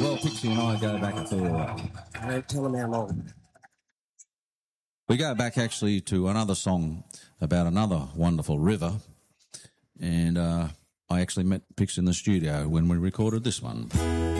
Well, Pixie and I go back, I tell you what. Don't tell them how long. We go back actually to another song about another wonderful river. And I actually met Pixie in the studio when we recorded this one.